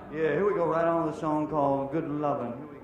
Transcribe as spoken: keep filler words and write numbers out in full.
Yeah, here we go, right on with a song called Good Lovin'.